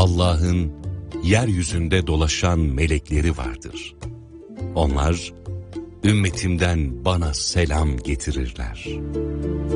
Allah'ın yeryüzünde dolaşan melekleri vardır. Onlar ümmetimden bana selam getirirler.